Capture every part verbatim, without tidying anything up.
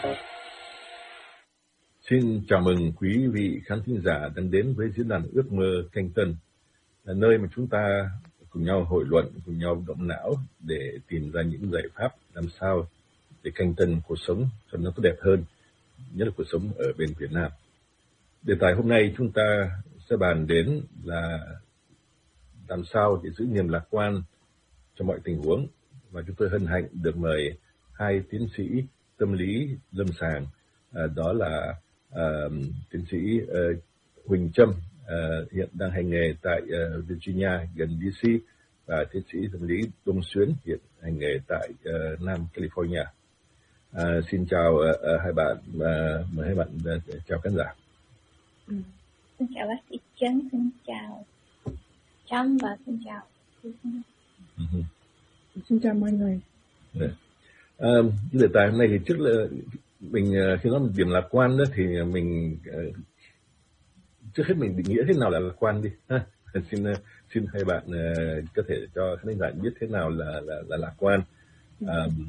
Xin chào mừng quý vị khán thính giả đang đến với diễn đàn Ước Mơ Canh Tân, là nơi mà chúng ta cùng nhau hội luận, cùng nhau động não để tìm ra những giải pháp làm sao để canh tân cuộc sống cho nó tốt đẹp hơn, nhất là cuộc sống ở bên Việt Nam. Đề tài hôm nay chúng ta sẽ bàn đến là làm sao để giữ niềm lạc quan trong mọi tình huống, và chúng tôi hân hạnh được mời hai tiến sĩ tâm lý lâm sàng, à, đó là à, tiến sĩ uh, Huỳnh Trâm, uh, hiện đang hành nghề tại uh, Virginia gần đê xê, và tiến sĩ tâm lý Đông Xuyến, hiện hành nghề tại uh, Nam California. Uh, xin chào uh, uh, hai bạn, uh, mời hai bạn uh, chào khán giả. Ừ. Xin chào bác sĩ Trấn, xin chào Trâm và xin chào. Uh-huh. Xin chào mọi người. Yeah. Uh, cái đề tài hôm nay thì trước là mình khi nói một điểm lạc quan đó thì mình uh, trước hết mình định nghĩa thế nào là lạc quan đi ha. xin xin hai bạn uh, có thể cho khán giả biết thế nào là là, là lạc quan. Uh,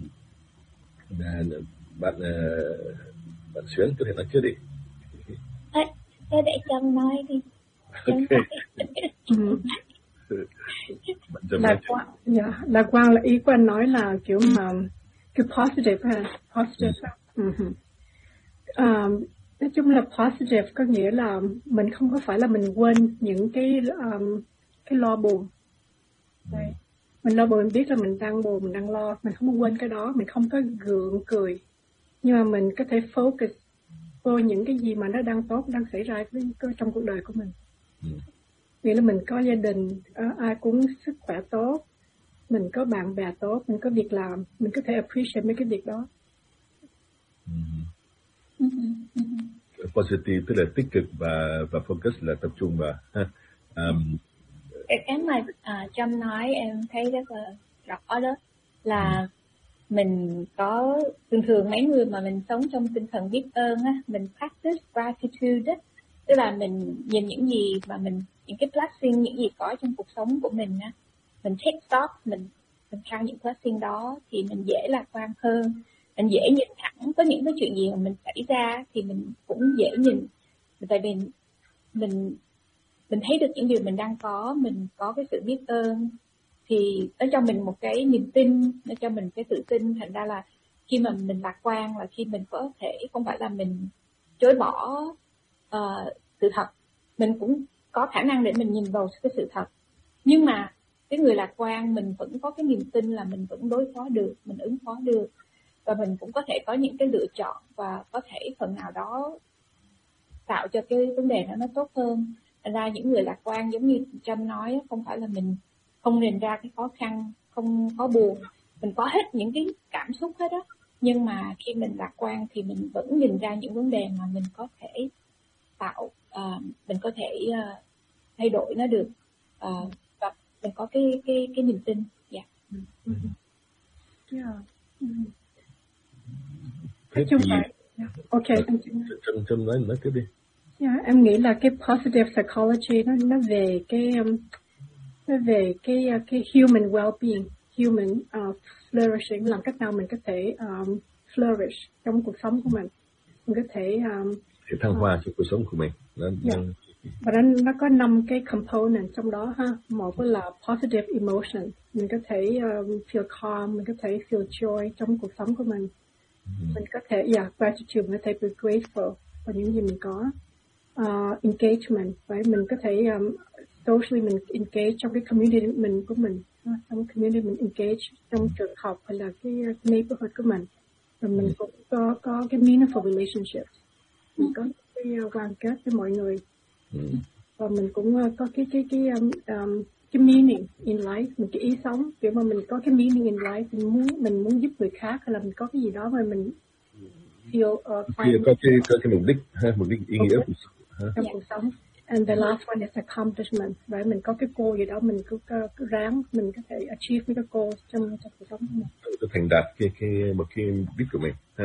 bạn uh, bạn Xuyến có thể nói trước đi. Thế để Trâm nói đi. Okay. Lạc quan, yeah. Lạc quan là ý của anh nói là kiểu mà kiểu positive ha, positive. Uh-huh. Um, nói chung là positive có nghĩa là mình không có phải là mình quên những cái um, cái lo buồn. Đây. Mình lo buồn, mình biết là mình đang buồn, mình đang lo, mình không có quên cái đó, mình không có gượng cười, nhưng mà mình có thể focus vô những cái gì mà nó đang tốt, đang xảy ra trong cuộc đời của mình. Nghĩa là mình có gia đình, ai cũng sức khỏe tốt, mình có bạn bè tốt, mình có việc làm, mình có thể appreciate mấy cái việc đó. Mm-hmm. Positive tức là tích cực, và và focus là tập trung vào. Um, cái cái mà uh, Trâm nói em thấy rất là rõ đó là um. mình có thường thường mấy người mà mình sống trong tinh thần biết ơn á, mình practice gratitude đó, tức là mình nhìn những gì mà mình những cái blessing, những gì có trong cuộc sống của mình á, mình take stock, mình mình trao những blessing đó thì mình dễ lạc quan hơn. Mình dễ nhìn thẳng, có những cái chuyện gì mà mình xảy ra thì mình cũng dễ nhìn, tại vì mình mình thấy được những điều mình đang có, mình có cái sự biết ơn thì nó cho mình một cái niềm tin, nó cho mình cái tự tin. Thành ra là khi mà mình lạc quan là khi mình có thể không phải là mình chối bỏ uh, sự thật, mình cũng có khả năng để mình nhìn vào cái sự thật, nhưng mà cái người lạc quan mình vẫn có cái niềm tin là mình vẫn đối phó được, mình ứng phó được, và mình cũng có thể có những cái lựa chọn và có thể phần nào đó tạo cho cái vấn đề đó nó tốt hơn. Thành ra những người lạc quan giống như Trâm nói, không phải là mình không nhìn ra cái khó khăn, không có buồn, mình có hết những cái cảm xúc hết đó, nhưng mà khi mình lạc quan thì mình vẫn nhìn ra những vấn đề mà mình có thể tạo, uh, mình có thể uh, thay đổi nó được, uh, và mình có cái cái cái niềm tin. Dạ. Yeah. Mm-hmm. Yeah. Mm-hmm. Thế thì, yeah. Okay. Trâm Trâm nói nói tiếp đi. Yeah, em nghĩ là cái positive psychology nó nó về cái um, nó về cái cái human well-being, human uh, flourishing, làm cách nào mình có thể um, flourish trong cuộc sống của mình, mình có thể um, thể thăng hoa uh, trong cuộc sống của mình. Nó, yeah. nó... Và nó nó có năm cái component trong đó ha. Một là positive emotion, mình có thể um, feel calm, mình có thể feel joy trong cuộc sống của mình. Mm-hmm. Mình có thể yeah gratitude, mình có thể be grateful for những gì mình có. Uh, engagement, right? Mình có thể um, socially mình engage trong cái community mình của mình, uh, trong community mình engage trong trường học hay là cái uh, neighborhood của mình, và mình cũng có có cái meaningful relationships, mình có cái uh, quan kết với mọi người, và mình cũng uh, có cái cái cái um, um, cái meaning in life, mình cái ý sống, kiểu mà mình có cái meaning in life, mình muốn mình muốn giúp người khác, hay là mình có cái gì đó mà mình feel uh, fine. Có cái có cái mục đích ha, mục đích ý nghĩa của trong cuộc sống. And the last one is accomplishment, right? Mình có cái goal gì đó, mình cứ, cứ ráng, mình có thể achieve mấy cái goal trong, trong cuộc sống của mình. Tự thành đạt cái cái một cái mục đích của mình. Ha.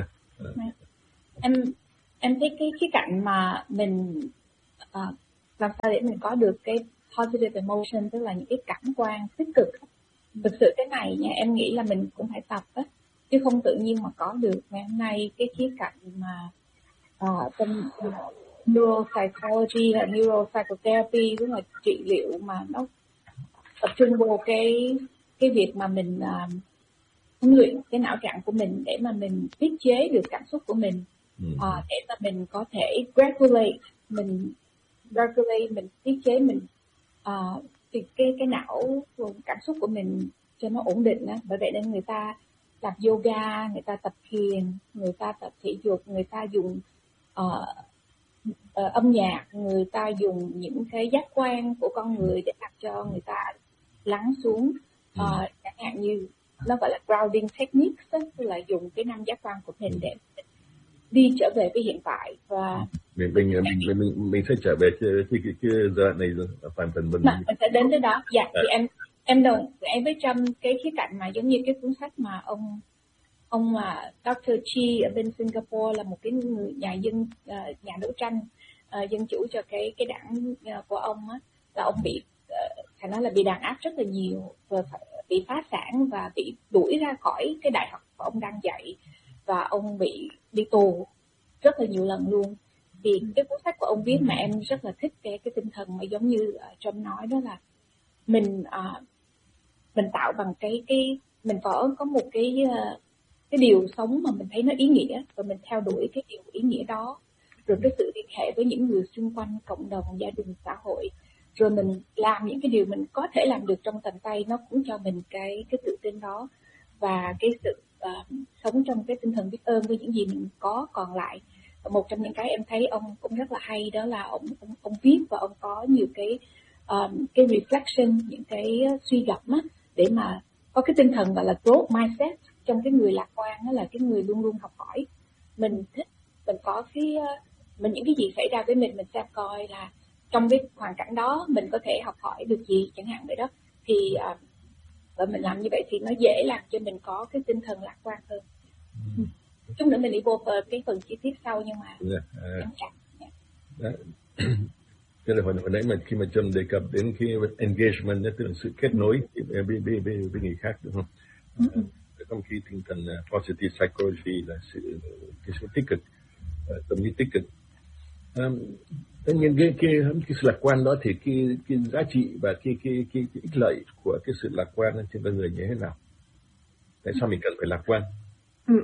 Em em thấy cái cái cạnh mà mình uh, làm sao để mình có được cái positive emotion, tức là những cái cảm quan tích cực. Thực sự cái này nha, em nghĩ là mình cũng phải tập á. chứ không tự nhiên mà có được. Ngày hôm nay cái khía cạnh mà uh, tâm uh, neuropsychology là neuropsychotherapy, tức là trị liệu mà nó tập trung vào cái cái việc mà mình uh, huấn luyện cái não trạng của mình để mà mình tiết chế được cảm xúc của mình, uh, để mà mình có thể regulate, mình regulate, mình tiết chế mình uh, thì cái cái não cảm xúc của mình cho nó ổn định á. Bởi vậy nên người ta tập yoga, người ta tập thiền, người ta tập thể dục, người ta dùng uh, uh, âm nhạc, người ta dùng những cái giác quan của con người để làm cho người ta lắng xuống, uh, chẳng hạn như nó gọi là grounding techniques đó, tức là dùng cái năm giác quan của mình để đi trở về với hiện tại. Và mình mình mình mình, mình sẽ trở về cái cái cái, cái giai đoạn này rồi, phần phần mình mình sẽ đến tới đó. Dạ, thì em em đồng em với Trâm cái khía cạnh mà giống như cái cuốn sách mà ông ông mà doctor Chi ở bên Singapore là một cái người nhà dân uh, nhà đấu tranh uh, dân chủ cho cái cái đảng uh, của ông á, là ông bị uh, phải nói là bị đàn áp rất là nhiều, và bị phá sản và bị đuổi ra khỏi cái đại học mà ông đang dạy, và ông bị đi tù rất là nhiều lần luôn. Thì cái cuốn sách của ông viết mà em rất là thích cái cái tinh thần mà giống như uh, Trâm nói, đó là mình uh, mình tạo bằng cái cái mình có có một cái uh, cái điều sống mà mình thấy nó ý nghĩa, và mình theo đuổi cái điều ý nghĩa đó, rồi cái sự liên hệ với những người xung quanh, cộng đồng, gia đình, xã hội, rồi mình làm những cái điều mình có thể làm được trong tầm tay, nó cũng cho mình cái cái tự tin đó, và cái sự uh, sống trong cái tinh thần biết ơn với những gì mình có còn lại. Và một trong những cái em thấy ông cũng rất là hay đó là ông ông, ông viết và ông có nhiều cái um, cái reflection, những cái suy gẫm á, để mà có cái tinh thần gọi là growth mindset trong cái người lạc quan, đó là cái người luôn luôn học hỏi. Mình thích mình có cái mình những cái gì xảy ra với mình mình xem coi là trong cái hoàn cảnh đó mình có thể học hỏi được gì chẳng hạn vậy đó. Thì uh, và mình làm như vậy thì nó dễ làm cho mình có cái tinh thần lạc quan hơn. Ừ. Chút nữa mình đi vô cái phần chi tiết sau, nhưng mà yeah, uh, Thế là hồi, hồi nãy mà khi mà Trâm đề cập đến cái engagement, tức là sự kết nối với, với, với, với người khác, đúng không? Uh, trong khi tinh thần uh, positive psychology là sự cái sự tích cực, uh, tâm lý tích cực. Um, tất nhiên cái, cái cái sự lạc quan đó thì cái cái giá trị và cái cái cái, cái ích lợi của cái sự lạc quan trên con người như thế nào? Tại sao mình cần phải lạc quan? Ừ.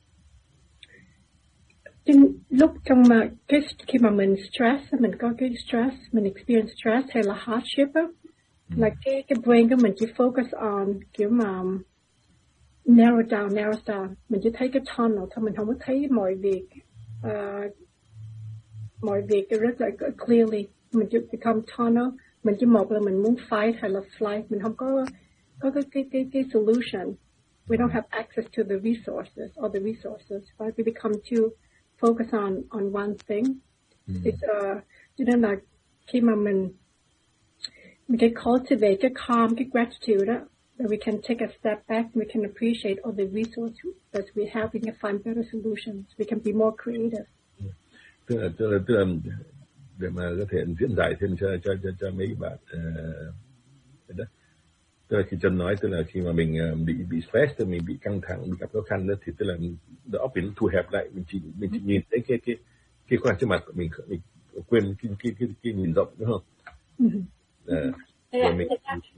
Lúc trong mà cái khi mà mình stress, mình có cái stress, mình experience stress hay là hardship á, ừ. là cái cái brain của mình chỉ focus on kiểu mà narrow down, narrow down, mình chỉ thấy cái tunnel thôi, mình không có thấy mọi việc uh, mọi việc rất là clearly. Mình chỉ become tunnel, mình chỉ một là mình muốn fight hay là flight, mình không có có cái cái cái cái solution. We don't have access to the resources or the resources, right? We become too focus on on one thing. Mm. It's uh, cho nên là khi mà mình mình cái cultivate cái calm, cái gratitude đó, that we can take a step back, we can appreciate all the resources that we have, we can find better solutions, we can be more creative. Mm. Tức là tức là tức là để mà có thể diễn giải thêm cho cho cho cho mấy bạn uh, đó. Tức là khi Trâm nói, tức là khi mà mình bị bị stress, thì mình bị căng thẳng, bị gặp khó khăn đó, thì tức là đầu óc mình thu hẹp lại, mình chỉ mình chỉ nhìn thấy cái cái cái khoản trước mặt của mình, mình quên cái cái cái, cái nhìn rộng, đúng không? À, rồi mình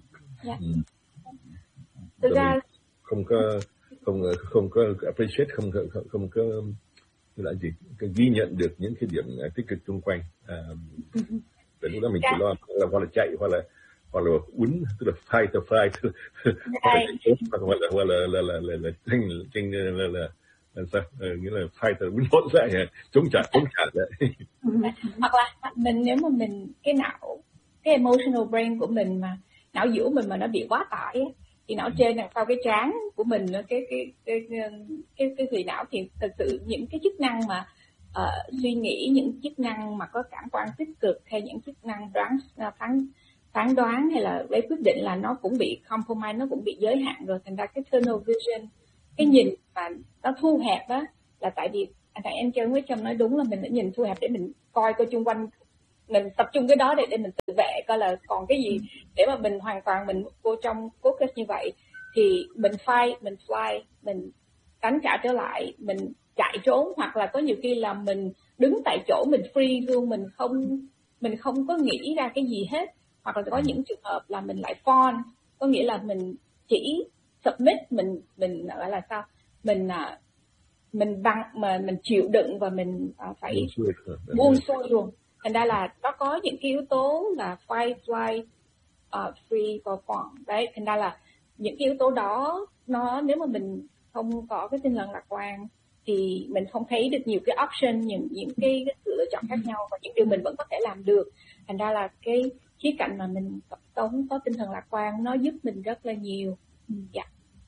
thực ra không có không không có appreciate, không không không có là gì, cái ghi nhận được những cái điểm tích cực xung quanh. À, và lúc đó mình chỉ lo là hoặc là chạy, hoặc là hoặc là uốn, tức là fight or fight, hoặc là hoặc là hoặc là là là là là tranh tranh là là là sao, nghĩa là fight or uốn hỗn lại, chống trả chống trả đấy. Hoặc là mình nếu mà mình cái não cái emotional brain của mình mà não giữa mình mà nó bị quá tải thì não trên đằng sau cái trán của mình, cái cái cái cái cái cái thùy não, thì thực sự những cái chức năng mà uh, suy nghĩ, những chức năng mà có cảm quan tích cực hay những chức năng đoán phán phán đoán hay là lấy quyết định là nó cũng bị compromise, nó cũng bị giới hạn rồi. Thành ra cái tunnel vision, cái nhìn mà nó thu hẹp đó, là tại vì tại em chơi với Trâm nói đúng là mình đã nhìn thu hẹp để mình coi coi chung quanh, mình tập trung cái đó để để mình tự vệ coi là còn cái gì để mà mình hoàn toàn mình vô trong focus như vậy. Thì mình fight, mình fly, mình đánh trả trở lại, mình chạy trốn, hoặc là có nhiều khi là mình đứng tại chỗ mình free luôn, mình không mình không có nghĩ ra cái gì hết, hoặc là có những trường hợp là mình lại fawn, có nghĩa là mình chỉ submit, mình mình gọi là sao, mình mình bằng mà mình chịu đựng và mình phải buông xuôi luôn. Thành ra là nó có những cái yếu tố là fight, flight, uh, free or fawn đấy. Thành ra là những cái yếu tố đó, nó nếu mà mình không có cái tinh thần lạc quan thì mình không thấy được nhiều cái option, những những cái, cái sự lựa chọn khác nhau và những điều mình vẫn có thể làm được. Thành ra là cái khía cạnh mà mình tập sống có tinh thần lạc quan nó giúp mình rất là nhiều. Dạ.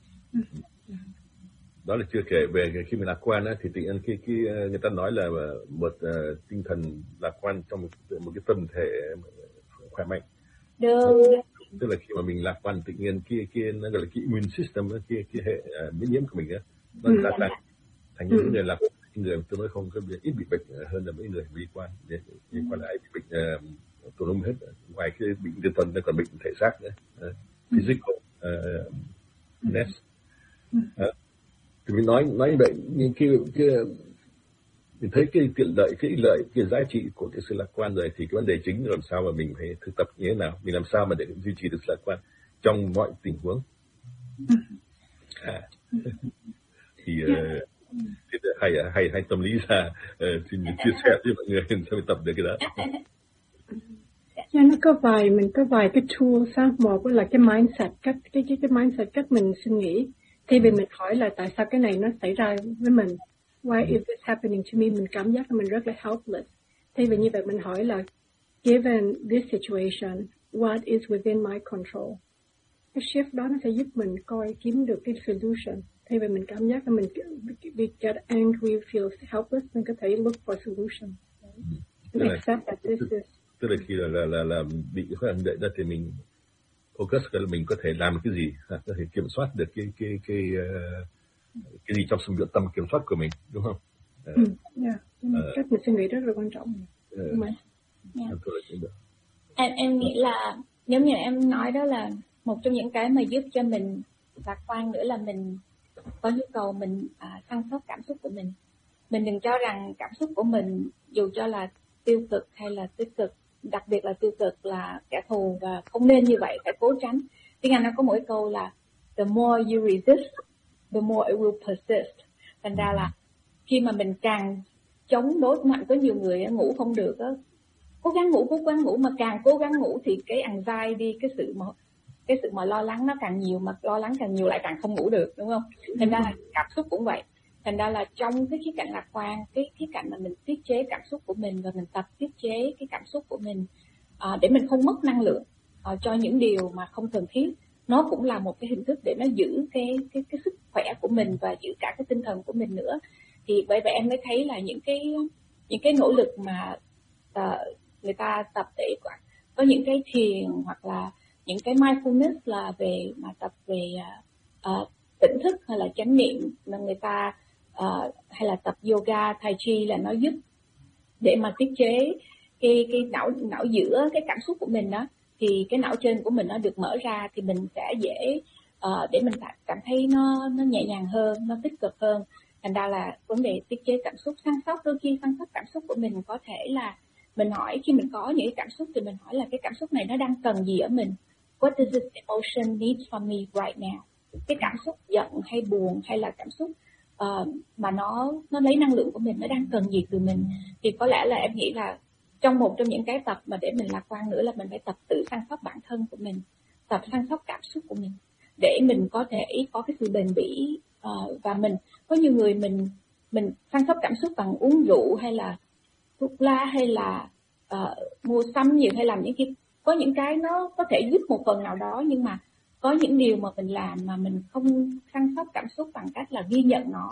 Đó là chưa kể về khi mình lạc quan á, thì tự nhiên khi, khi người ta nói là một uh, tinh thần lạc quan trong một, một cái tâm thể khỏe mạnh. Được. Tức là khi mà mình lạc quan tự nhiên kia kia nó gọi là cái immune system, kia cái hệ uh, miễn nhiễm của mình á, nó gia tăng. Thành những người lạc những người tôi nói không có ít bị bệnh hơn là mấy người bi quan. Bi quan là ai bị bệnh uh, tùm lum hết, ngoài cái bệnh tinh thần nó còn bệnh thể xác nữa, uh, physical uh, ness. Uh, thì mình nói nói như vậy, nhưng kia kia mình thấy cái tiện lợi, cái lợi, cái giá trị của cái sự lạc quan rồi, thì cái vấn đề chính là làm sao mà mình phải thực tập như thế nào, mình làm sao mà để duy trì được sự lạc quan trong mọi tình huống. À. Thì uh, hay hay hay tâm lý ra uh, xin chia sẻ với mọi người sao mình tập được cái đó. Yeah, nó có vài mình có vài cái tool sao, một là cái mindset, cách cái cái cái mindset cách mình suy nghĩ. Thì vì mình hỏi là tại sao cái này nó xảy ra với mình, why is this happening to me, mình cảm giác là mình rất là helpless. Thì vì như vậy mình hỏi là given this situation, what is within my control. Cái shift đó nó sẽ giúp mình coi kiếm được cái solution. Thì vì mình cảm giác là mình we get angry, feel helpless, mình có thể look for solution. And accept that this is. Tức là khi là là là, là bị cái hành động đó thì mình focus là mình có thể làm cái gì, có thể kiểm soát được cái cái cái uh, cái gì trong sự lựa tâm kiểm soát của mình, đúng không? Uh, ừ, yeah. uh, cách mình suy nghĩ rất là quan trọng. Uh, yeah. em em nghĩ là giống như em nói đó, là một trong những cái mà giúp cho mình lạc quan nữa là mình có nhu cầu mình à, săn sóc cảm xúc của mình. Mình đừng cho rằng cảm xúc của mình dù cho là tiêu cực hay là tích cực, đặc biệt là tiêu cực là kẻ thù và không nên như vậy, phải cố tránh. Tiếng Anh nó có mỗi câu là the more you resist, the more it will persist. Thành ra là khi mà mình càng chống đối mạnh, có nhiều người ngủ không được đó, cố gắng ngủ, cố gắng ngủ, mà càng cố gắng ngủ thì cái anxiety, cái sự mà cái sự mà lo lắng nó càng nhiều, mà lo lắng càng nhiều lại càng không ngủ được, đúng không? Thành ra là cảm xúc cũng vậy. Thành ra là trong cái khía cạnh lạc quan, cái khía cạnh mà mình tiết chế cảm xúc của mình và mình tập tiết chế cái cảm xúc của mình à, để mình không mất năng lượng à, cho những điều mà không cần thiết, nó cũng là một cái hình thức để nó giữ cái cái cái sức khỏe của mình và giữ cả cái tinh thần của mình nữa. Thì bởi vậy em mới thấy là những cái những cái nỗ lực mà à, người ta tập để có những cái thiền hoặc là những cái mindfulness là về mà tập về uh, tỉnh thức hay là chánh niệm, mà người ta uh, hay là tập yoga, tai chi, là nó giúp để mà tiết chế cái cái não não giữa cái cảm xúc của mình đó, thì cái não trên của mình nó được mở ra thì mình sẽ dễ uh, để mình cảm thấy nó nó nhẹ nhàng hơn, nó tích cực hơn. Thành ra là vấn đề tiết chế cảm xúc, săn sóc, đôi khi săn sóc cảm xúc của mình có thể là mình hỏi, khi mình có những cái cảm xúc thì mình hỏi là cái cảm xúc này nó đang cần gì ở mình. What does this emotion need from me right now? Cái cảm xúc giận hay buồn hay là cảm xúc uh, mà nó nó lấy năng lượng của mình, nó đang cần gì từ mình. Thì có lẽ là em nghĩ là trong một trong những cái tập mà để mình lạc quan nữa là mình phải tập tự săn sóc bản thân của mình, tập săn sóc cảm xúc của mình để mình có thể có cái sự bền bỉ. Uh, và mình có nhiều người mình mình săn sóc cảm xúc bằng uống rượu hay là thuốc lá hay là uh, mua sắm nhiều hay làm những cái, có những cái nó có thể giúp một phần nào đó, nhưng mà có những điều mà mình làm mà mình không săn sóc cảm xúc bằng cách là ghi nhận nó,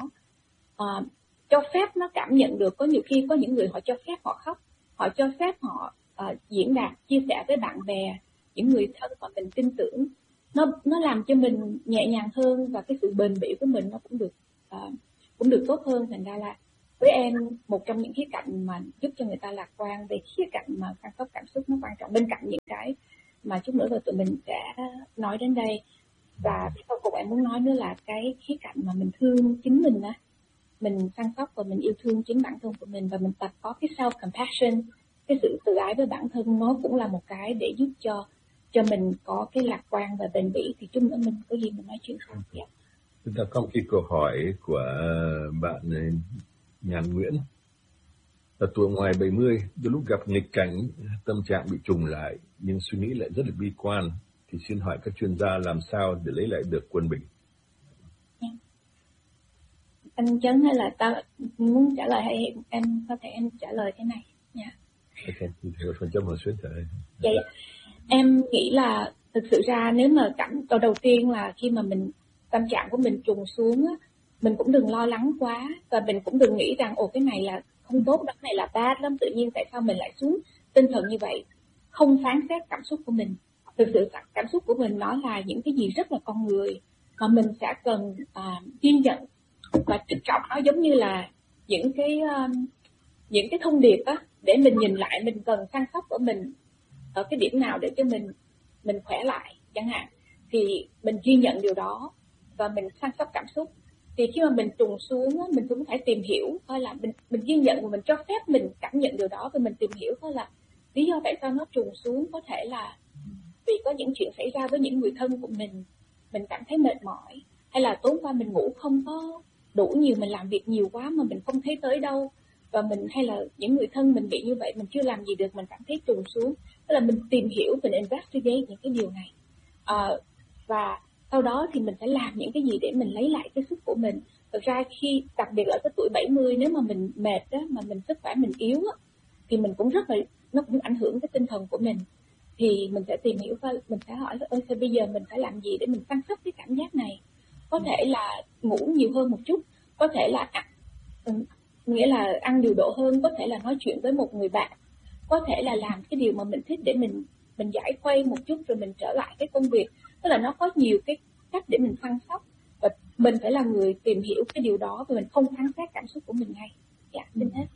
uh, cho phép nó cảm nhận được. Có nhiều khi có những người họ cho phép họ khóc, họ cho phép họ uh, diễn đạt, chia sẻ với bạn bè, những người thân mà mình tin tưởng, nó nó làm cho mình nhẹ nhàng hơn và cái sự bền bỉ của mình nó cũng được uh, cũng được tốt hơn. Thành ra là với em, một trong những khía cạnh mà giúp cho người ta lạc quan về khía cạnh mà săn sóc cảm xúc nó quan trọng, bên cạnh những cái mà chút nữa rồi tụi mình sẽ nói đến đây, Và cái câu cùng em muốn nói nữa là cái khía cạnh mà mình thương chính mình á, mình săn sóc và mình yêu thương chính bản thân của mình và mình tập có cái self compassion, cái sự tự ái với bản thân, nó cũng là một cái để giúp cho cho mình có cái lạc quan và bền bỉ. Thì chúng nữa mình có gì mình nói chuyện sau. Yeah. Chúng ta có một cái câu hỏi của bạn Nhàn Nguyễn. Ở tuổi ngoài bảy mươi, đôi lúc gặp nghịch cảnh, tâm trạng bị trùng lại, nhưng suy nghĩ lại rất là bi quan. Thì xin hỏi các chuyên gia làm sao để lấy lại được quân bình? Yeah. Anh Trấn hay là tao muốn trả lời hay em, em có thể em trả lời cái này nha. Yeah. Ok, thì phần trăm hồi xuyên trả lời. Dạ, yeah. Em nghĩ là thực sự ra nếu mà cảm câu đầu tiên là khi mà mình tâm trạng của mình trùng xuống á, mình cũng đừng lo lắng quá và mình cũng đừng nghĩ rằng ồ cái này là không tốt, đó này là bad lắm, tự nhiên tại sao mình lại xuống tinh thần như vậy. Không phán xét cảm xúc của mình. Thực sự cảm xúc của mình nó là những cái gì rất là con người mà mình sẽ cần à, ghi nhận và trân trọng nó, giống như là những cái um, những cái thông điệp á, để mình nhìn lại mình cần săn sóc của mình ở cái điểm nào để cho mình mình khỏe lại chẳng hạn, thì mình ghi nhận điều đó và mình săn sóc cảm xúc. Thì khi mà mình trùng xuống á, mình cũng phải tìm hiểu coi là mình mình ghi nhận và mình cho phép mình cảm nhận điều đó và mình tìm hiểu coi là lý do tại sao nó trùng xuống. Có thể là vì có những chuyện xảy ra với những người thân của mình, mình cảm thấy mệt mỏi, hay là tối qua mình ngủ không có đủ nhiều, mình làm việc nhiều quá mà mình không thấy tới đâu, và mình hay là những người thân mình bị như vậy, mình chưa làm gì được, mình cảm thấy trùng xuống. Tức là mình tìm hiểu, mình investigate những cái điều này, à, và sau đó thì mình phải làm những cái gì để mình lấy lại cái sức của mình. Thực ra khi đặc biệt ở cái tuổi bảy mươi, nếu mà mình mệt đó, mà mình sức khỏe mình yếu á, thì mình cũng rất là nó cũng ảnh hưởng cái tinh thần của mình. Thì mình sẽ tìm hiểu và mình sẽ hỏi là ơi sao bây giờ mình phải làm gì để mình săn sóc cái cảm giác này. Có thể là ngủ nhiều hơn một chút, có thể là ăn, nghĩa là ăn điều độ hơn, có thể là nói chuyện với một người bạn, có thể là làm cái điều mà mình thích để mình mình giải khuây một chút rồi mình trở lại cái công việc. Tức là nó có nhiều cái cách để mình săn sóc và mình phải là người tìm hiểu cái điều đó và mình không phán xét cảm xúc của mình ngay. Dạ, xin hết.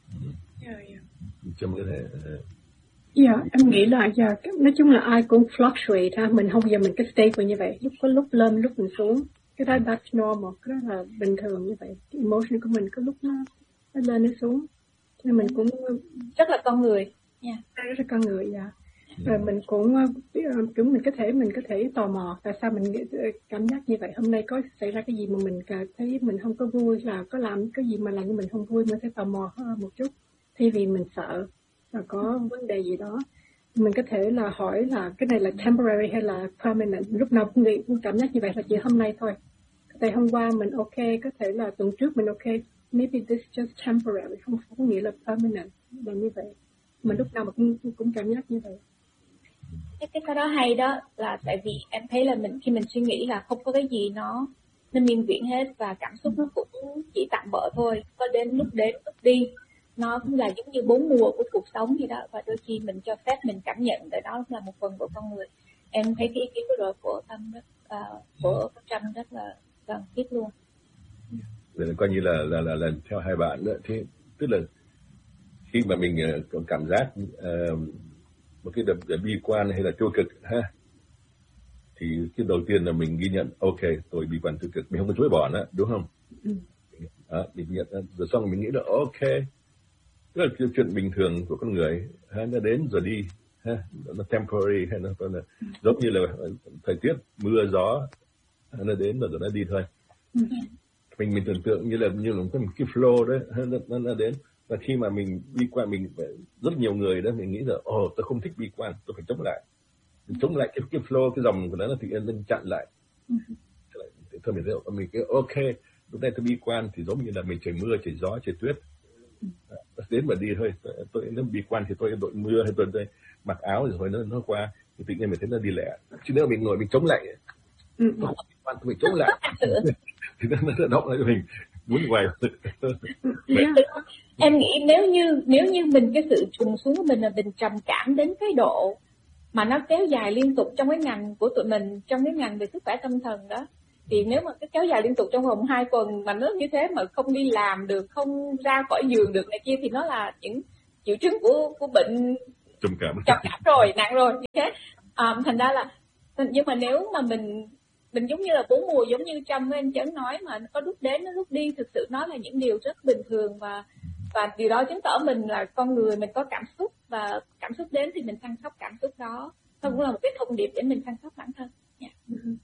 Trong cái thể Dạ, yeah, em nghĩ là yeah, nói chung là ai cũng fluctuate ha, mình không bao giờ mình cái stable như vậy, lúc có lúc lên lúc mình xuống, cái đó that's normal, cái đó là bình thường như vậy. Cái emotion của mình có lúc nó nó lên nó xuống, nên mình cũng rất là con người, nha, yeah. rất là con người, dạ. Yeah. Rồi mình cũng cũng mình có thể mình có thể tò mò tại sao mình cảm giác như vậy, hôm nay có xảy ra cái gì mà mình thấy mình không có vui, là có làm cái gì mà làm cho mình không vui, mình sẽ tò mò hơn một chút, thay vì mình sợ là có vấn đề gì đó. Mình có thể là hỏi là cái này là temporary hay là permanent. Lúc nào cũng nghĩ cũng cảm giác như vậy là chỉ hôm nay thôi. Có thể hôm qua mình ok, có thể là tuần trước mình ok, maybe this just temporary, không có nghĩa là permanent là như vậy. Mình lúc nào mà cũng cũng cảm giác như vậy. Cái cái đó hay đó, là tại vì em thấy là mình khi mình suy nghĩ là không có cái gì nó nó miên viễn hết, và cảm xúc nó cũng chỉ tạm bợ thôi, có đến lúc đến lúc đi. Nó cũng là giống như bốn mùa của cuộc sống vậy đó, và đôi khi mình cho phép mình cảm nhận tại đó là một phần của con người. Em thấy cái ý kiến vừa rồi của Tâm rất uh, của Trâm rất là cần thiết luôn. Vậy là coi như là là là, là theo hai bạn nữa, thế tức là khi mà mình uh, cảm giác uh, một cái đập bi quan hay là tiêu cực ha, thì cái đầu tiên là mình ghi nhận ok tôi bi quan tiêu cực, mình không có chối bỏ nữa, đúng không? Ừ. Đó, mình nhận rồi xong mình nghĩ là ok, đó là chuyện bình thường của con người ha, nó đến rồi đi ha, nó temporary hay nó, nó giống như là thời tiết mưa gió, nó đến rồi, rồi nó đi thôi. Yeah. mình mình tưởng tượng như là như là một cái flow đấy, nó, nó, nó đến. Và khi mà mình bi quan, mình rất nhiều người đó mình nghĩ là ồ oh, tôi không thích bi quan, tôi phải chống lại, mình chống lại cái cái flow, cái dòng của nó nó thì nên chặn lại. Mm-hmm. Thôi mình thấy mình cái ok, lúc này tôi bi quan thì giống như là mình trời mưa trời gió trời tuyết, nó đến mà đi thôi. Tôi, tôi nó bi quan thì tôi đội mưa hay tôi, tôi mặc áo rồi thôi nó nó qua, thì tự nhiên mình thấy nó đi lẹ. Chứ nếu mình ngồi mình chống lại, tôi không bi quan tôi mình chống lại thì nó nó động lại cho mình muốn hoài. Em nghĩ nếu như nếu như mình cái sự trùng xuống của mình là mình trầm cảm đến cái độ mà nó kéo dài liên tục trong cái ngành của tụi mình, trong cái ngành về sức khỏe tâm thần đó, thì nếu mà cái kéo dài liên tục trong vòng hai tuần mà nó như thế mà không đi làm được, không ra khỏi giường được này kia, thì nó là những triệu chứng của của bệnh trầm cảm trầm cảm rồi, nặng rồi như thế. À, thành ra là nhưng mà nếu mà mình mình giống như là bốn mùa, giống như Trâm với anh Chấn nói, mà có lúc đến nó lúc đi, thực sự nó là những điều rất bình thường, và và điều đó chứng tỏ mình là con người, mình có cảm xúc, và cảm xúc đến thì mình chăm sóc cảm xúc đó. Nó cũng là một cái thông điệp để mình chăm sóc bản thân. Yeah.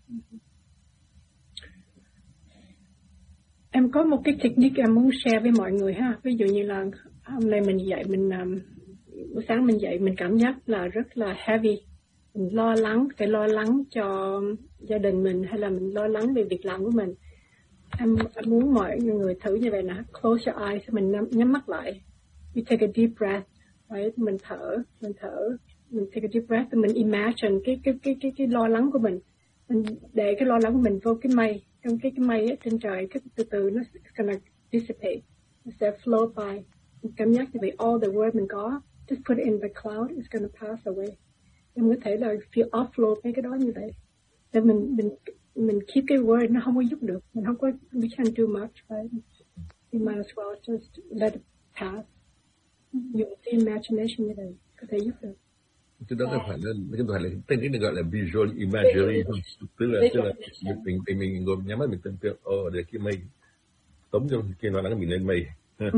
Em có một cái technique em muốn share với mọi người ha. Ví dụ như là hôm nay mình dậy, mình um, buổi sáng mình dậy mình cảm giác là rất là heavy, mình lo lắng, phải lo lắng cho gia đình mình, hay là mình lo lắng về việc làm của mình. Em, em muốn mọi người thử như vậy nè. Close your eyes, mình nhắm, nhắm mắt lại. You take a deep breath, right? Mình thở, mình thở, mình take a deep breath, mình imagine cái cái cái cái cái lo lắng của mình. Mình để cái lo lắng của mình vô cái mây, trong cái cái mây ở trên trời, cái từ từ nó sẽ gonna dissipate, nó sẽ float by. Mình cảm giác như vậy, all the word mình có, just put it in the cloud, it's gonna pass away. Em có thể là feel offload mấy cái đó như vậy. Để mình mình mình keep cái word, nó không có giúp được, mình không có, we can't do much, right? We might as well just let it pass. Dùng cái imagination như vậy có thể giúp được. Cái đó không phải là cái phải là tên cái gọi là visual imagery thôi, tức là tức là mình mình mình ngồi nhắm mắt mình tưởng tượng, ô để cái mây tống trong kia lo lắng mình lên mây. Ừ.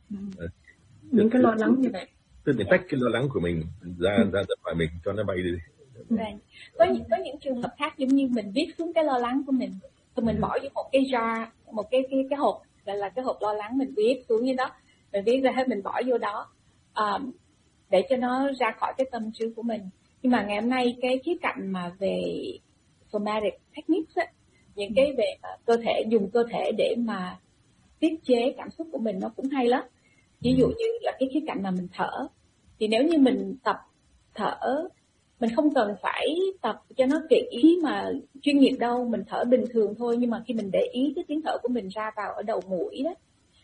Những cái lo lắng như vậy. Tức là tách cái lo lắng của mình ra ừ. ra ra khỏi mình cho nó bay đi. Right. Có những có những trường hợp khác giống như mình viết xuống cái lo lắng của mình, rồi mình bỏ vô một cái jar, một cái cái cái hộp, gọi là cái hộp lo lắng, mình viết xuống như đó, mình viết ra hết, mình bỏ vô đó. Um, để cho nó ra khỏi cái tâm trí của mình. Nhưng mà ngày hôm nay cái khía cạnh mà về somatic techniques á, những cái về uh, cơ thể, dùng cơ thể để mà tiết chế cảm xúc của mình nó cũng hay lắm. Ví dụ như là cái khía cạnh mà mình thở, thì nếu như mình tập thở, mình không cần phải tập cho nó kỹ mà chuyên nghiệp đâu, mình thở bình thường thôi, nhưng mà khi mình để ý cái tiếng thở của mình ra vào ở đầu mũi đó,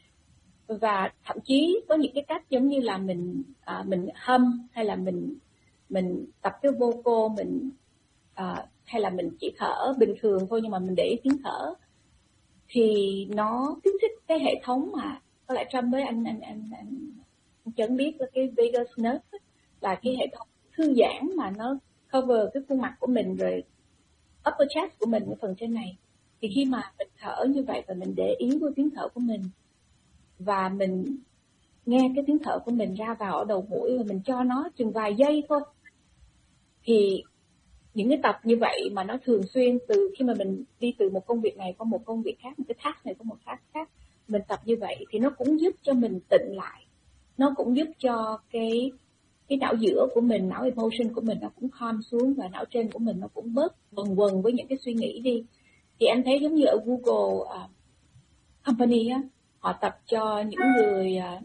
và thậm chí có những cái cách giống như là mình à, mình hum, hay là mình mình tập cái vocal, mình à, hay là mình chỉ thở bình thường thôi, nhưng mà mình để ý tiếng thở, thì nó kích thích cái hệ thống mà có lẽ Trâm với anh anh anh anh, anh Chấn biết là cái vagus nerve ấy, là cái hệ thống thư giãn mà nó cover cái khuôn mặt của mình, rồi upper chest của mình, cái phần trên này. Thì khi mà mình thở như vậy và mình để ý với tiếng thở của mình, và mình nghe cái tiếng thở của mình ra vào ở đầu mũi, và mình cho nó chừng vài giây thôi, thì những cái tập như vậy mà nó thường xuyên, từ khi mà mình đi từ một công việc này qua một công việc khác, một cái task này qua một task khác, mình tập như vậy thì nó cũng giúp cho mình tịnh lại, nó cũng giúp cho cái cái não giữa của mình, não emotion của mình nó cũng calm xuống, và não trên của mình nó cũng bớt quần quần với những cái suy nghĩ đi. Thì anh thấy giống như ở Google uh, Company á, họ tập cho những người uh,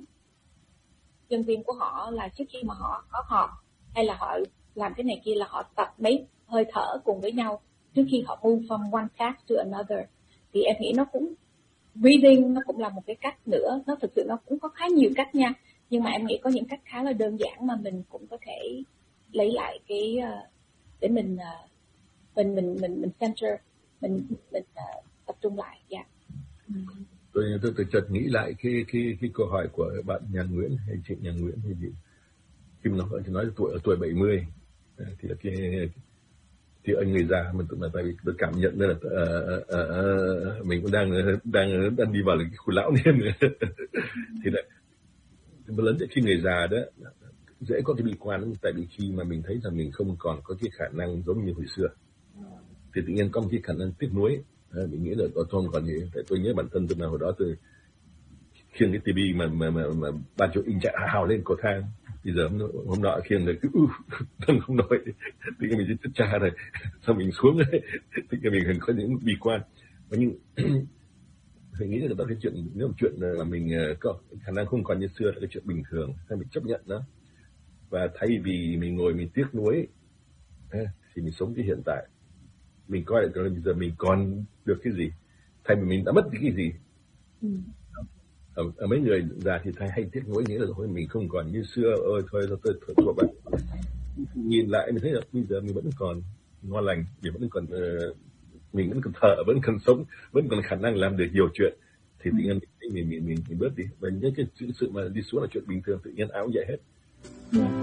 nhân viên của họ là trước khi mà họ có họp hay là họ làm cái này kia, là họ tập mấy hơi thở cùng với nhau trước khi họ move from one task to another. Thì em nghĩ nó cũng, breathing nó cũng là một cái cách nữa, nó thực sự nó cũng có khá nhiều cách nha, nhưng mà em nghĩ có những cách khá là đơn giản mà mình cũng có thể lấy lại cái uh, để mình uh, mình mình mình mình center, mình mình uh, tập trung lại. Dạ. Yeah. Mm. Tôi, tôi tôi chợt nghĩ lại cái cái cái câu hỏi của bạn Nhà Nguyễn hay chị Nhà Nguyễn hay gì, khi mà nó nói tuổi ở tuổi bảy mươi thì là cái thì anh người già mình, tức là tại vì tôi cảm nhận đây là uh, uh, uh, mình cũng đang đang đang đi vào cái khu lão niên thì là lớn khi người già đó dễ có cái bi quan, tại vì khi mà mình thấy rằng mình không còn có cái khả năng giống như hồi xưa, thì tự nhiên có một cái khả năng tiếc nuối. À, mình nghĩ là tôi không còn gì. Tại tôi nhớ bản thân tôi là hồi đó tôi khiêng cái tivi mà mà mà, mà ban chỗ in chạy hào lên cầu thang, bây giờ hôm, hôm nọ khiêng rồi cứ thân không nổi, tự nhiên mình chỉ chết cha rồi, xong mình xuống đấy, tự nhiên mình có những bi quan. Và nhưng mình nghĩ là đó cái chuyện, nếu một chuyện là mình có khả năng không còn như xưa là cái chuyện bình thường, hay mình chấp nhận nó, và thay vì mình ngồi mình tiếc nuối thì mình sống cái hiện tại, mình coi lại bây giờ mình còn được cái gì, thay vì mình đã mất cái gì. Ừ. Ở, ở mấy người già thì thay hay tiếc nuối, nghĩa là thôi mình không còn như xưa, ôi thôi tôi tôi thôi thuộc bạn. Nhìn lại mình thấy là bây giờ mình vẫn còn ngon lành, mình vẫn còn uh, mình vẫn còn thở, vẫn còn sống, vẫn còn khả năng làm được nhiều chuyện, thì tự nhiên mình mình mình mình, mình bớt đi, và những cái sự mà đi xuống là chuyện bình thường, tự nhiên áo dậy hết. Ừ.